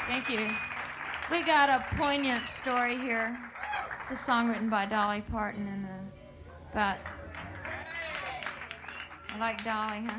Thank you. We got a poignant story here. It's a song written by Dolly Parton and about. I like Dolly, huh?